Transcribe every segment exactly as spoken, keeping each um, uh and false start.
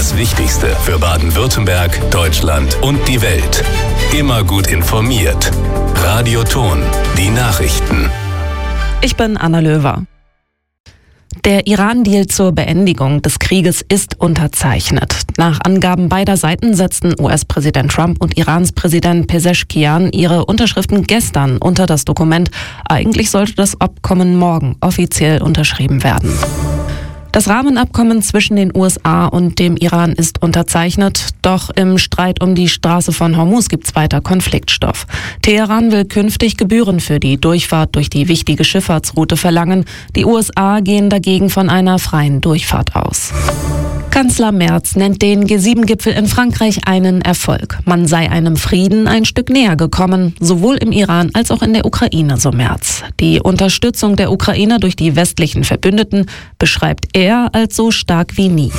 Das Wichtigste für Baden-Württemberg, Deutschland und die Welt. Immer gut informiert. Radio Ton, die Nachrichten. Ich bin Anna Löwer. Der Iran-Deal zur Beendigung des Krieges ist unterzeichnet. Nach Angaben beider Seiten setzten U S-Präsident Trump und Irans Präsident Pezeshkian ihre Unterschriften gestern unter das Dokument. Eigentlich sollte das Abkommen morgen offiziell unterschrieben werden. Das Rahmenabkommen zwischen den U S A und dem Iran ist unterzeichnet, doch im Streit um die Straße von Hormuz gibt's weiter Konfliktstoff. Teheran will künftig Gebühren für die Durchfahrt durch die wichtige Schifffahrtsroute verlangen. Die U S A gehen dagegen von einer freien Durchfahrt aus. Kanzler Merz nennt den G sieben Gipfel in Frankreich einen Erfolg. Man sei einem Frieden ein Stück näher gekommen, sowohl im Iran als auch in der Ukraine, so Merz. Die Unterstützung der Ukraine durch die westlichen Verbündeten beschreibt er als so stark wie nie.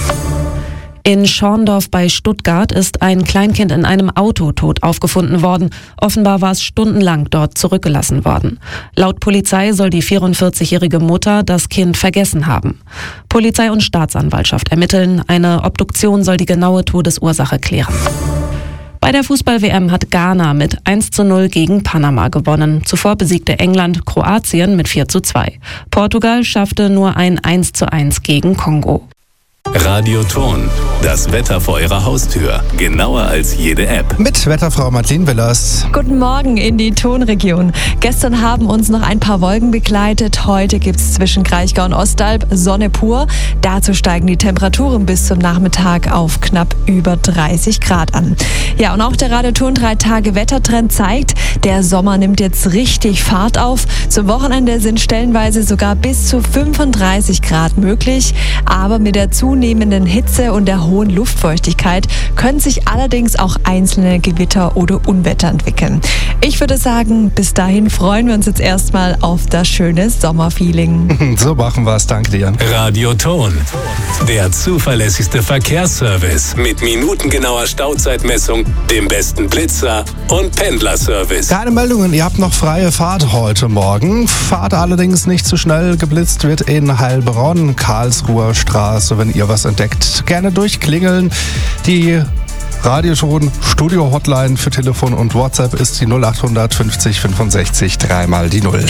In Schorndorf bei Stuttgart ist ein Kleinkind in einem Auto tot aufgefunden worden. Offenbar war es stundenlang dort zurückgelassen worden. Laut Polizei soll die vierundvierzigjährige Mutter das Kind vergessen haben. Polizei und Staatsanwaltschaft ermitteln. Eine Obduktion soll die genaue Todesursache klären. Bei der Fußball-W M hat Ghana mit eins zu null gegen Panama gewonnen. Zuvor besiegte England Kroatien mit vier zu zwei. Portugal schaffte nur ein eins zu eins gegen Kongo. Radio Ton, das Wetter vor Ihrer Haustür. Genauer als jede App. Mit Wetterfrau Martin Willers. Guten Morgen in die Tonregion. Gestern haben uns noch ein paar Wolken begleitet. Heute gibt es zwischen Kraichgau und Ostalb Sonne pur. Dazu steigen die Temperaturen bis zum Nachmittag auf knapp über dreißig Grad an. Ja, und auch der Radio Ton drei Tage Wettertrend zeigt, der Sommer nimmt jetzt richtig Fahrt auf. Zum Wochenende sind stellenweise sogar bis zu fünfunddreißig Grad möglich. Aber mit der zunehmenden Hitze und der hohen Luftfeuchtigkeit können sich allerdings auch einzelne Gewitter oder Unwetter entwickeln. Ich würde sagen, bis dahin freuen wir uns jetzt erstmal auf das schöne Sommerfeeling. So machen wir es, danke dir. Radio Ton, der zuverlässigste Verkehrsservice mit minutengenauer Stauzeitmessung, dem besten Blitzer und Pendlerservice. Keine Meldungen, ihr habt noch freie Fahrt heute Morgen. Fahrt allerdings nicht zu schnell, geblitzt wird in Heilbronn, Karlsruher Straße. Wenn ihr was entdeckt, gerne durchklingeln. Die Radioton Studio Hotline für Telefon und WhatsApp ist die null acht fünfzig fünfundsechzig dreimal die null.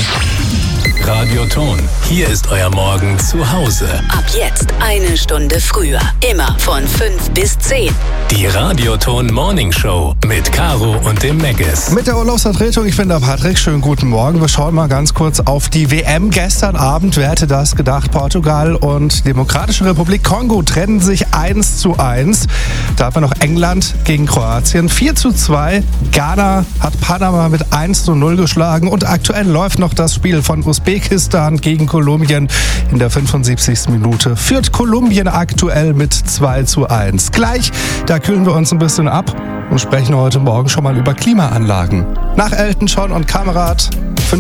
Radio Ton, hier ist euer Morgen zu Hause. Ab jetzt eine Stunde früher. Immer von fünf bis zehn. Die Radio Ton Morning Show mit Caro und dem Meggis. Mit der Urlaubsvertretung, ich bin der Patrick. Schönen guten Morgen. Wir schauen mal ganz kurz auf die W M. Gestern Abend, wer hätte das gedacht? Portugal und Demokratische Republik Kongo trennen sich eins zu eins. Da haben wir noch England gegen Kroatien. vier zu zwei. Ghana hat Panama mit eins zu null geschlagen. Und aktuell läuft noch das Spiel von Usbekistan gegen Kolumbien. In der fünfundsiebzigsten Minute führt Kolumbien aktuell mit zwei zu eins. Gleich, da kühlen wir uns ein bisschen ab und sprechen heute Morgen schon mal über Klimaanlagen. Nach Elton John und Kamerad.